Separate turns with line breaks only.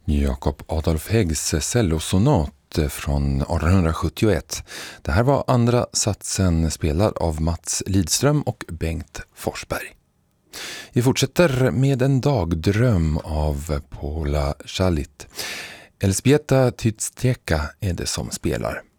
Jakob Adolf Häggs cellosonat från 1871. Det här var andra satsen spelad av Mats Lidström och Bengt Forsberg. Vi fortsätter med en dagdröm av Paula Schalit. Elżbieta Tytsteka är det som spelar.